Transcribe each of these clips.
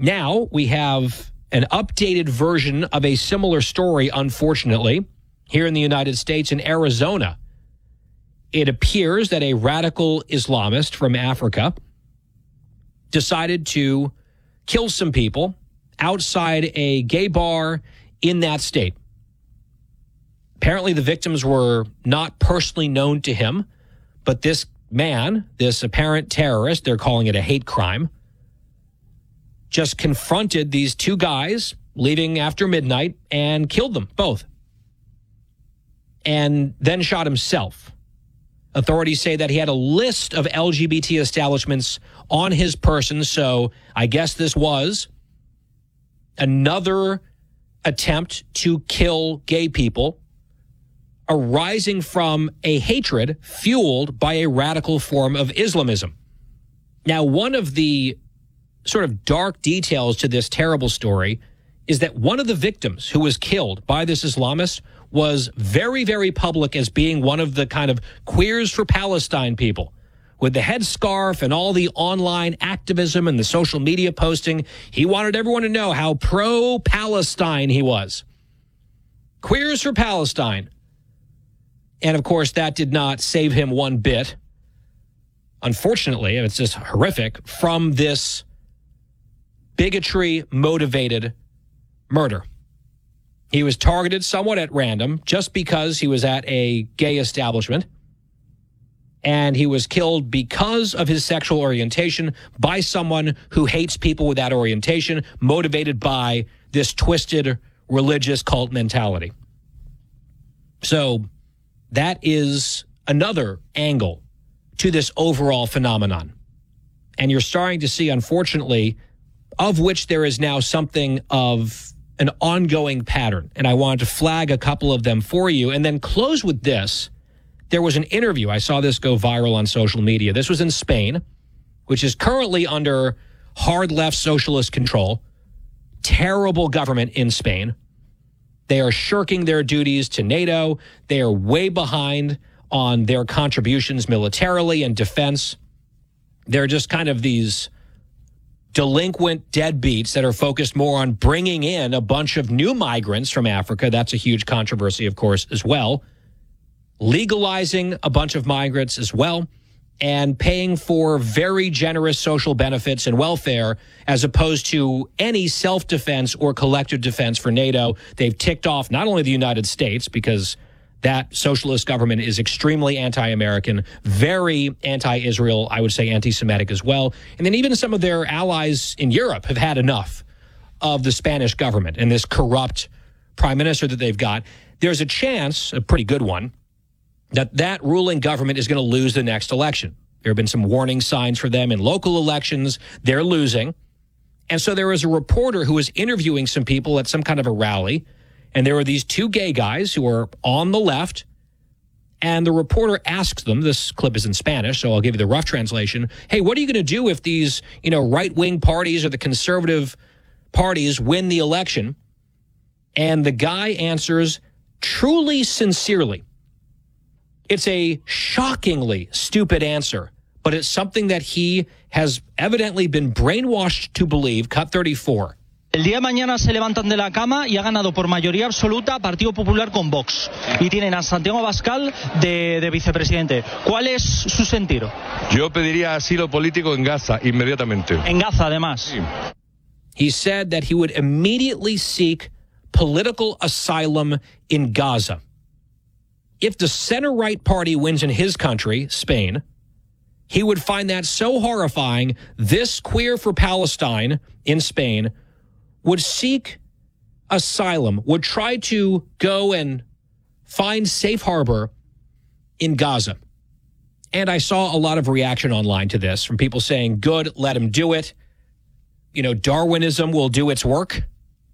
Now we have an updated version of a similar story, unfortunately, here in the United States in Arizona. It appears that a radical Islamist from Africa decided to kill some people outside a gay bar in that state. Apparently, the victims were not personally known to him, but this man, this apparent terrorist, they're calling it a hate crime, just confronted these two guys leaving after midnight and killed them both. And then shot himself. Authorities say that he had a list of LGBT establishments on his person, so I guess this was another attempt to kill gay people arising from a hatred fueled by a radical form of Islamism. Now, one of the sort of dark details to this terrible story is that one of the victims who was killed by this Islamist was very, very public as being one of the kind of Queers for Palestine people. With the headscarf and all the online activism and the social media posting, he wanted everyone to know how pro-Palestine he was. Queers for Palestine. And, of course, that did not save him one bit. Unfortunately, it's just horrific, from this bigotry-motivated murder. He was targeted somewhat at random just because he was at a gay establishment. And he was killed because of his sexual orientation by someone who hates people with that orientation, motivated by this twisted religious cult mentality. So that is another angle to this overall phenomenon. And you're starting to see, unfortunately, of which there is now something of an ongoing pattern. And I wanted to flag a couple of them for you and then close with this. There was an interview. I saw this go viral on social media. This was in Spain, which is currently under hard left socialist control. Terrible government in Spain. They are shirking their duties to NATO. They are way behind on their contributions militarily and defense. They're just kind of these delinquent deadbeats that are focused more on bringing in a bunch of new migrants from Africa. That's a huge controversy, of course, as well. Legalizing a bunch of migrants as well, and paying for very generous social benefits and welfare as opposed to any self-defense or collective defense for NATO. They've ticked off not only the United States, because that socialist government is extremely anti-American, very anti-Israel, I would say anti-Semitic as well. And then even some of their allies in Europe have had enough of the Spanish government and this corrupt prime minister that they've got. There's a chance, a pretty good one, that ruling government is going to lose the next election. There have been some warning signs for them in local elections. They're losing. And so there was a reporter who was interviewing some people at some kind of a rally, and there were these two gay guys who are on the left, and the reporter asks them, this clip is in Spanish, so I'll give you the rough translation, hey, what are you going to do if these, right-wing parties or the conservative parties win the election? And the guy answers, truly, sincerely. It's a shockingly stupid answer, but it's something that he has evidently been brainwashed to believe. Cut 34. El día de mañana se levantan de la cama y ha ganado por mayoría absoluta Partido Popular con Vox. Y tienen a Santiago Abascal de vicepresidente. ¿Cuál es su sentir? Yo pediría asilo político en Gaza inmediatamente. En Gaza, además. Sí. He said that he would immediately seek political asylum in Gaza. If the center-right party wins in his country, Spain, he would find that so horrifying, this Queer for Palestine in Spain would seek asylum, would try to go and find safe harbor in Gaza. And I saw a lot of reaction online to this from people saying, good, let him do it. Darwinism will do its work.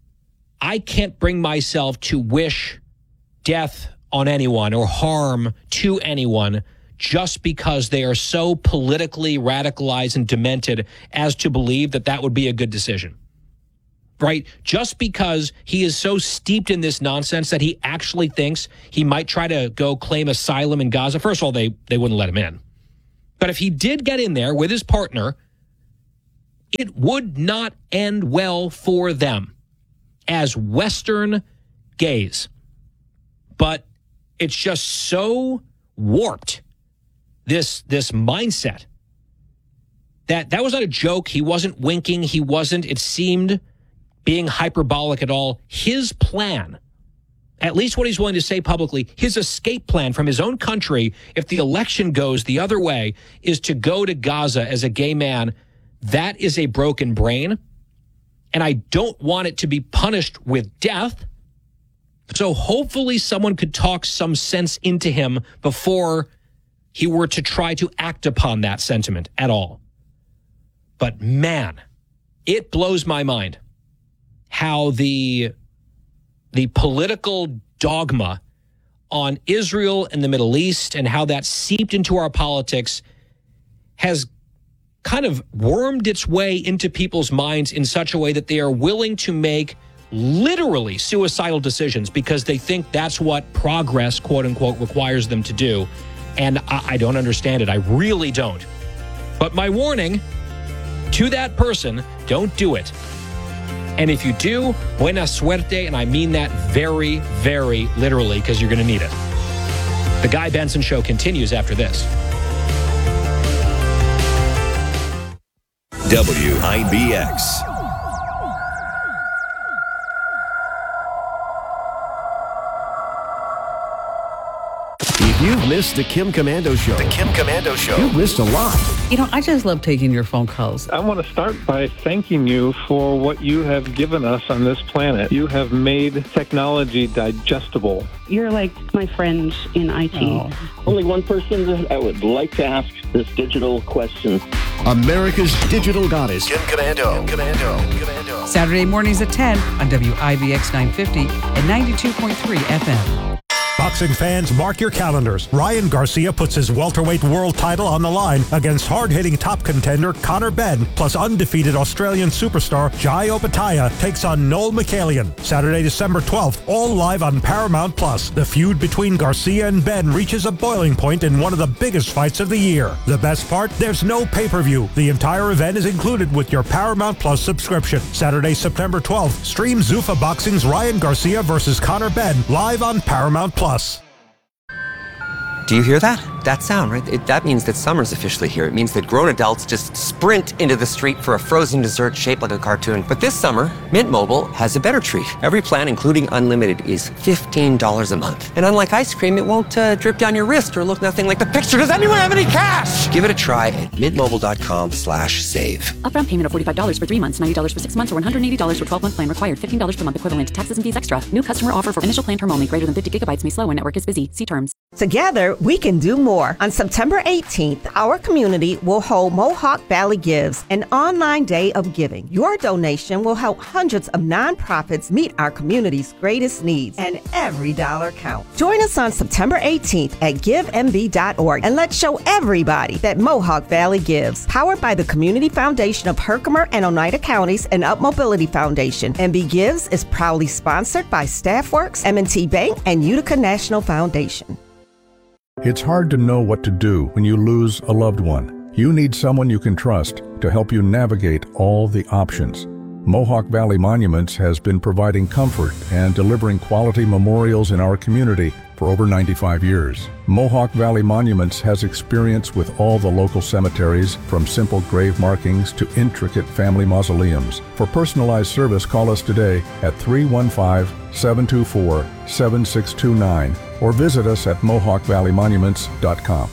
I can't bring myself to wish death on anyone or harm to anyone just because they are so politically radicalized and demented as to believe that would be a good decision. Right? Just because he is so steeped in this nonsense that he actually thinks he might try to go claim asylum in Gaza. First of all, they wouldn't let him in. But if he did get in there with his partner, It would not end well for them as Western gays. But it's just so warped, this mindset, that was not a joke. He wasn't winking. He wasn't, it seemed, being hyperbolic at all. His plan, at least what he's willing to say publicly, his escape plan from his own country, if the election goes the other way, is to go to Gaza as a gay man. That is a broken brain. And I don't want it to be punished with death. So hopefully someone could talk some sense into him before he were to try to act upon that sentiment at all. But man, it blows my mind how the political dogma on Israel and the Middle East and how that seeped into our politics has kind of wormed its way into people's minds in such a way that they are willing to make literally suicidal decisions because they think that's what progress, quote unquote, requires them to do. And I don't understand it. I really don't. But my warning to that person, don't do it. And if you do, buena suerte, and I mean that very, very literally because you're going to need it. The Guy Benson Show continues after this. WIBX. If you've missed the Kim Komando Show, you've missed a lot. I just love taking your phone calls. I want to start by thanking you for what you have given us on this planet. You have made technology digestible. You're like my friend in IT. Oh. Only one person that I would like to ask this digital question. America's digital goddess, Kim Komando. Saturday mornings at 10 on WIBX 950 and 92.3 FM. Boxing fans, mark your calendars. Ryan Garcia puts his welterweight world title on the line against hard-hitting top contender Conor Benn, plus undefeated Australian superstar Jai Opetaia takes on Noel Michaelian. Saturday, December 12th, all live on Paramount+. The feud between Garcia and Benn reaches a boiling point in one of the biggest fights of the year. The best part? There's no pay-per-view. The entire event is included with your Paramount+ subscription. Saturday, September 12th, stream Zuffa Boxing's Ryan Garcia versus Conor Benn live on Paramount+. Do you hear that? That sound, right? That means that summer's officially here. It means that grown adults just sprint into the street for a frozen dessert shaped like a cartoon. But this summer, Mint Mobile has a better treat. Every plan, including unlimited, is $15 a month. And unlike ice cream, it won't drip down your wrist or look nothing like the picture. Does anyone have any cash? Give it a try at mintmobile.com/save. Upfront payment of $45 for 3 months, $90 for 6 months, or $180 for 12-month plan required. $15 per month equivalent. Taxes and fees extra. New customer offer for initial plan term only. Greater than 50 gigabytes may slow when network is busy. See terms. Together, we can do more. On September 18th, our community will hold Mohawk Valley Gives, an online day of giving. Your donation will help hundreds of nonprofits meet our community's greatest needs, and every dollar counts. Join us on September 18th at givemv.org, and let's show everybody that Mohawk Valley Gives. Powered by the Community Foundation of Herkimer and Oneida Counties and Up Mobility Foundation. MV Gives is proudly sponsored by Staffworks, M&T Bank, and Utica National Foundation. It's hard to know what to do when you lose a loved one. You need someone you can trust to help you navigate all the options. Mohawk Valley Monuments has been providing comfort and delivering quality memorials in our community for over 95 years. Mohawk Valley Monuments has experience with all the local cemeteries, from simple grave markings to intricate family mausoleums. For personalized service, call us today at 315-724-7629 or visit us at mohawkvalleymonuments.com.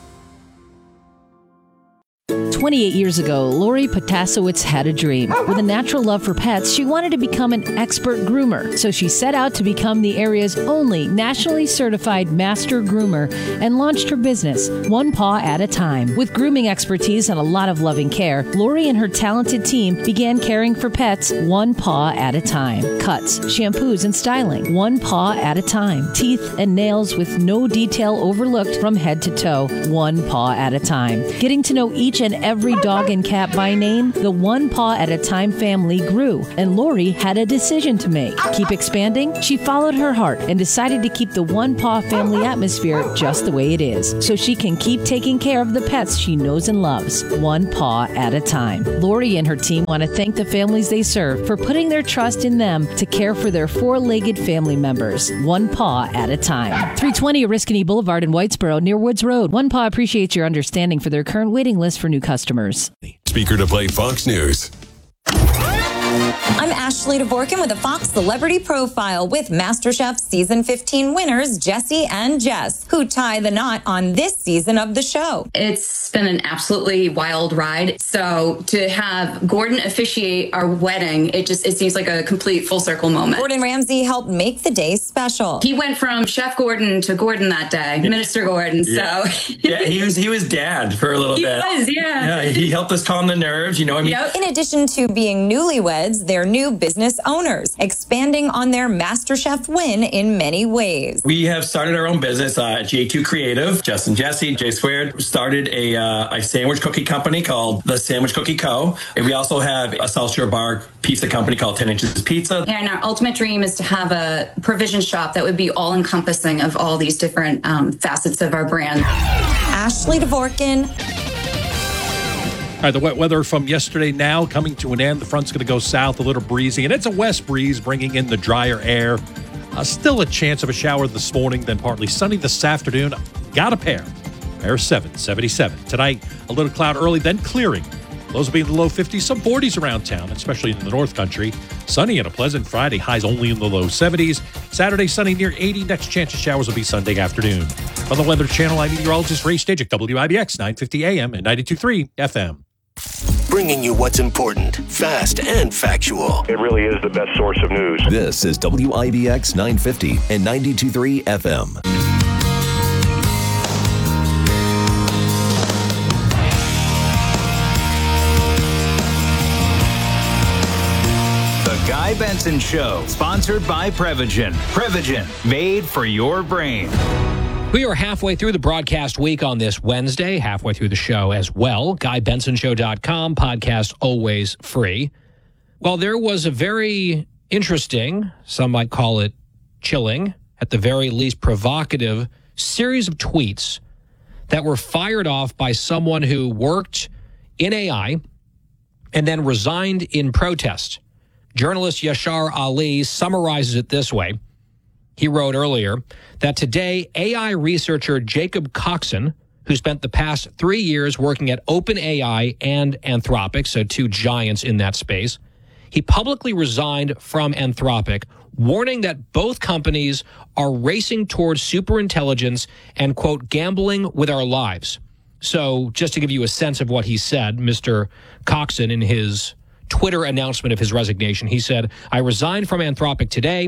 28 years ago, Lori Potasowicz had a dream. With a natural love for pets, she wanted to become an expert groomer. So she set out to become the area's only nationally certified master groomer and launched her business, One Paw at a Time. With grooming expertise and a lot of loving care, Lori and her talented team began caring for pets one paw at a time. Cuts, shampoos, and styling, one paw at a time. Teeth and nails with no detail overlooked from head to toe, one paw at a time. Getting to know each and every every dog and cat by name, the One Paw at a Time family grew, and Lori had a decision to make. Keep expanding? She followed her heart and decided to keep the One Paw family atmosphere just the way it is, so she can keep taking care of the pets she knows and loves, one paw at a time. Lori and her team want to thank the families they serve for putting their trust in them to care for their four-legged family members, one paw at a time. 320 Oriskany Boulevard in Whitesboro near Woods Road. One Paw appreciates your understanding for their current waiting list for new customers. Speaker to play Fox News. I'm Ashley Dvorkin with a Fox Celebrity Profile with MasterChef Season 15 winners Jesse and Jess, who tie the knot on this season of the show. It's been an absolutely wild ride. So to have Gordon officiate our wedding, it seems like a complete full circle moment. Gordon Ramsay helped make the day special. He went from Chef Gordon to Gordon that day, Minister Gordon. Yeah. So yeah, he was dad for a little bit. He was, yeah. He helped us calm the nerves, you know what I mean? Yep. In addition to being newlyweds, they're new business owners, expanding on their MasterChef win in many ways. We have started our own business, J2 Creative. Jess and Jesse, J Squared, started a sandwich cookie company called The Sandwich Cookie Co. And we also have a South Shore Bar pizza company called 10 Inches Pizza. And our ultimate dream is to have a provision shop that would be all encompassing of all these different facets of our brand. Ashley Dvorkin. All right, the wet weather from yesterday now coming to an end. The front's going to go south, a little breezy, and it's a west breeze bringing in the drier air. Still a chance of a shower this morning, then partly sunny this afternoon. Got a pair. Air 77. Tonight, a little cloud early, then clearing. Those will be in the low 50s, some 40s around town, especially in the North Country. Sunny and a pleasant Friday, highs only in the low 70s. Saturday, sunny near 80. Next chance of showers will be Sunday afternoon. On the Weather Channel, I'm meteorologist Ray Stajic, WIBX 950 AM and 92.3 FM. Bringing you what's important, fast and factual. It really is the best source of news. This is WIBX 950 and 92.3 FM. The Guy Benson Show, sponsored by Prevagen. Prevagen, made for your brain. We are halfway through the broadcast week on this Wednesday, halfway through the show as well. GuyBensonShow.com, podcast always free. Well, there was a very interesting, some might call it chilling, at the very least provocative, series of tweets that were fired off by someone who worked in AI and then resigned in protest. Journalist Yashar Ali summarizes it this way. He wrote earlier that today, AI researcher Jacob Coxon, who spent the past 3 years working at OpenAI and Anthropic, so two giants in that space, he publicly resigned from Anthropic, warning that both companies are racing towards superintelligence and, quote, gambling with our lives. So just to give you a sense of what he said, Mr. Coxon, in his Twitter announcement of his resignation, he said, I resigned from Anthropic today.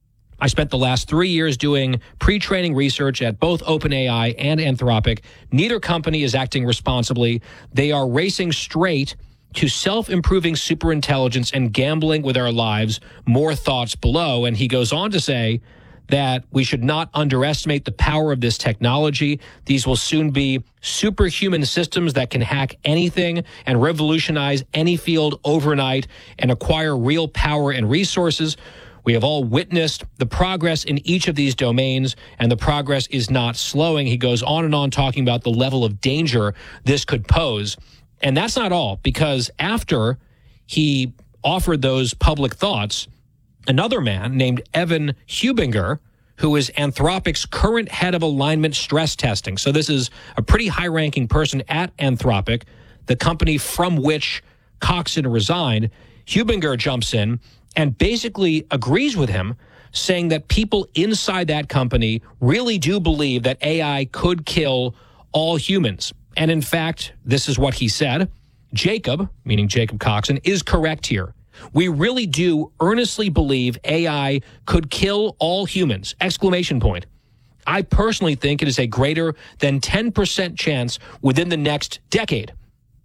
I spent the last 3 years doing pre-training research at both OpenAI and Anthropic. Neither company is acting responsibly. They are racing straight to self-improving superintelligence and gambling with our lives. More thoughts below. And he goes on to say that we should not underestimate the power of this technology. These will soon be superhuman systems that can hack anything and revolutionize any field overnight and acquire real power and resources. We have all witnessed the progress in each of these domains, and the progress is not slowing. He goes on and on talking about the level of danger this could pose. And that's not all, because after he offered those public thoughts, another man named Evan Hubinger, who is Anthropic's current head of alignment stress testing. So this is a pretty high-ranking person at Anthropic, the company from which Coxon resigned. Hubinger jumps in and basically agrees with him, saying that people inside that company really do believe that AI could kill all humans. And in fact, this is what he said. Jacob, meaning Jacob Coxon, is correct here. We really do earnestly believe AI could kill all humans, exclamation point. I personally think it is a greater than 10% chance within the next decade.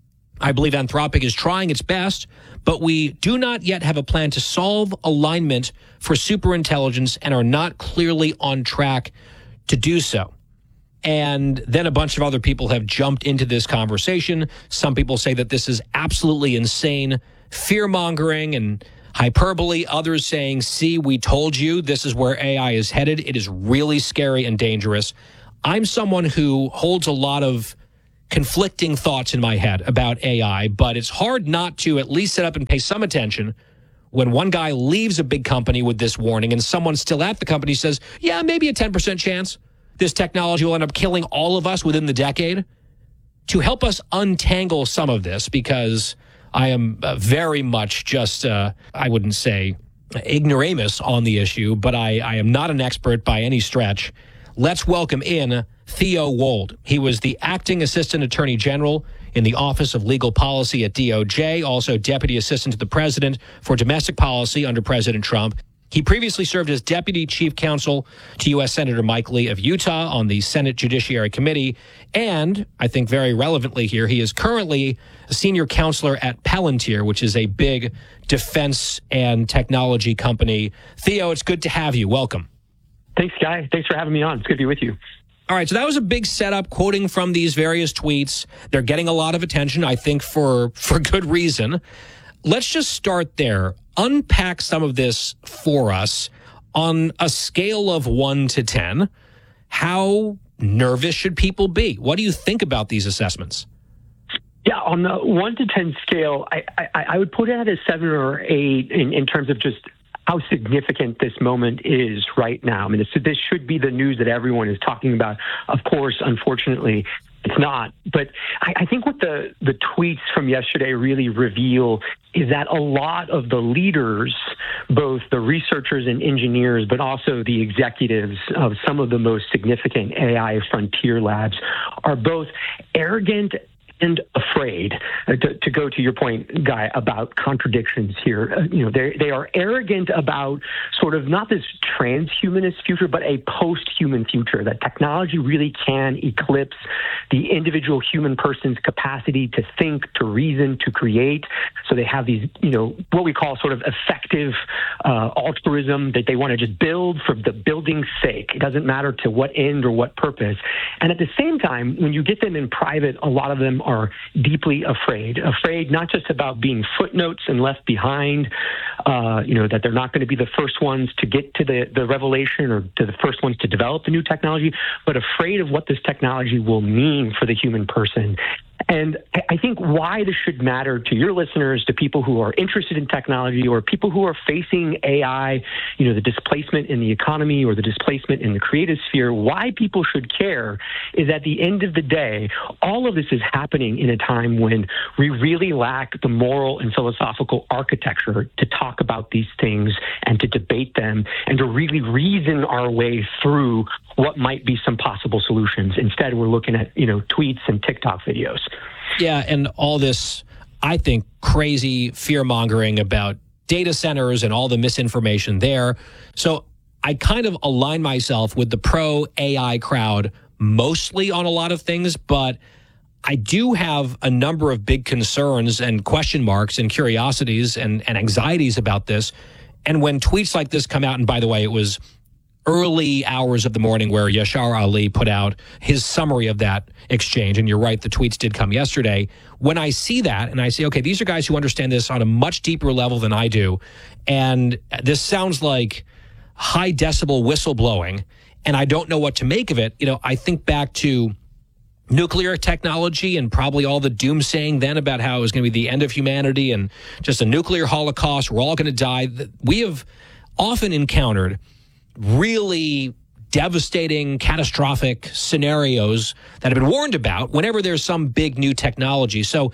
I believe Anthropic is trying its best, but we do not yet have a plan to solve alignment for superintelligence and are not clearly on track to do so. And then a bunch of other people have jumped into this conversation. Some people say that this is absolutely insane fear-mongering and hyperbole. Others saying, see, we told you this is where AI is headed. It is really scary and dangerous. I'm someone who holds a lot of conflicting thoughts in my head about AI, but it's hard not to at least sit up and pay some attention when one guy leaves a big company with this warning and someone still at the company says, yeah, maybe a 10% chance this technology will end up killing all of us within the decade. To help us untangle some of this, because I am very much just, I wouldn't say ignoramus on the issue, but I am not an expert by any stretch. Let's welcome in Theo Wold. He was the acting assistant attorney general in the Office of Legal Policy at DOJ, also deputy assistant to the president for domestic policy under President Trump. He previously served as deputy chief counsel to U.S. Senator Mike Lee of Utah on the Senate Judiciary Committee. And I think very relevantly here, he is currently a senior counselor at Palantir, which is a big defense and technology company. Theo, it's good to have you. Welcome. Thanks, Guy. Thanks for having me on. It's good to be with you. All right, so that was a big setup, quoting from these various tweets. They're getting a lot of attention, I think, for good reason. Let's just start there. Unpack some of this for us on a scale of 1 to 10. How nervous should people be? What do you think about these assessments? Yeah, on the 1 to 10 scale, I would put it at a 7 or 8 in terms of just how significant this moment is right now. I mean, this should be the news that everyone is talking about. Of course, unfortunately, it's not. But I think what the tweets from yesterday really reveal is that a lot of the leaders, both the researchers and engineers, but also the executives of some of the most significant AI frontier labs, are both arrogant and afraid. To go to your point, Guy, about contradictions here. They are arrogant about sort of not this transhumanist future, but a post-human future, that technology really can eclipse the individual human person's capacity to think, to reason, to create. So they have these, what we call sort of effective altruism, that they want to just build for the building's sake. It doesn't matter to what end or what purpose. And at the same time, when you get them in private, a lot of them are deeply afraid not just about being footnotes and left behind, that they're not going to be the first ones to get to the revelation or to the first ones to develop the new technology, but afraid of what this technology will mean for the human person. And I think why this should matter to your listeners, to people who are interested in technology or people who are facing AI, the displacement in the economy or the displacement in the creative sphere, why people should care is at the end of the day, all of this is happening in a time when we really lack the moral and philosophical architecture to talk about these things and to debate them and to really reason our way through what might be some possible solutions. Instead, we're looking at, tweets and TikTok videos. Yeah, and all this, I think, crazy fear-mongering about data centers and all the misinformation there. So I kind of align myself with the pro-AI crowd mostly on a lot of things, but I do have a number of big concerns and question marks and curiosities and anxieties about this. And when tweets like this come out, and by the way, it was early hours of the morning where Yashar Ali put out his summary of that exchange. And you're right, the tweets did come yesterday. When I see that and I say, okay, these are guys who understand this on a much deeper level than I do. And this sounds like high decibel whistleblowing, and I don't know what to make of it. I think back to nuclear technology and probably all the doomsaying then about how it was going to be the end of humanity and just a nuclear holocaust. We're all going to die. We have often encountered really devastating, catastrophic scenarios that have been warned about whenever there's some big new technology. So,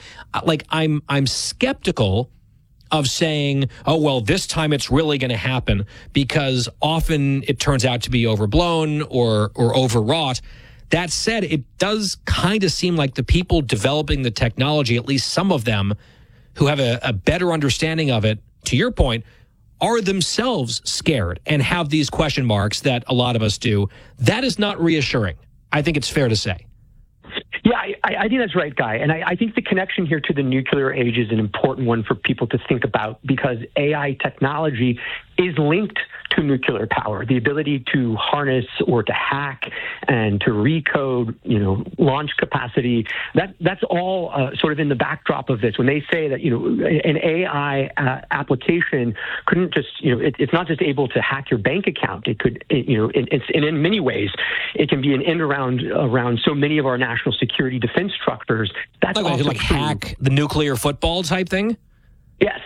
I'm skeptical of saying, oh, well, this time it's really going to happen, because often it turns out to be overblown or overwrought. That said, it does kind of seem like the people developing the technology, at least some of them who have a better understanding of it, to your point, are themselves scared and have these question marks that a lot of us do. That is not reassuring. I think it's fair to say. Yeah, I think that's right, Guy. And I think the connection here to the nuclear age is an important one for people to think about, because AI technology is linked to nuclear power, the ability to harness or to hack and to recode, launch capacity, that's all sort of in the backdrop of this. When they say that, an AI application couldn't just, it's not just able to hack your bank account. It could, and in many ways, it can be an end around so many of our national security defense structures. That's also like hack the nuclear football type thing? Yes,